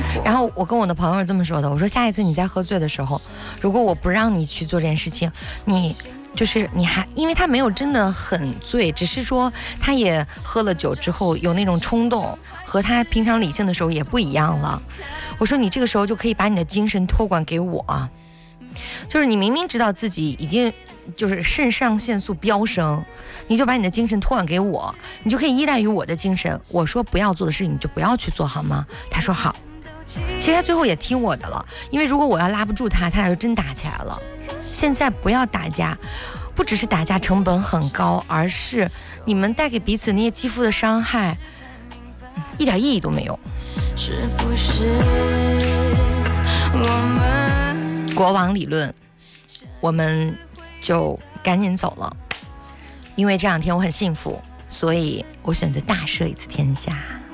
然后我跟我的朋友是这么说的，我说下一次你再喝醉的时候，如果我不让你去做这件事情，你还因为他没有真的很醉，只是说他也喝了酒之后有那种冲动，和他平常理性的时候也不一样了。我说你这个时候就可以把你的精神托管给我，就是你明明知道自己已经就是肾上腺素飙升，你就把你的精神托管给我，你就可以依赖于我的精神，我说不要做的事情你就不要去做好吗？他说好。其实他最后也听我的了，因为如果我要拉不住他俩就真打起来了。现在不要打架，不只是打架成本很高，而是你们带给彼此那些肌肤的伤害一点意义都没有。是不是我们国王理论，我们就赶紧走了，因为这两天我很幸福，所以我选择大赦一次天下。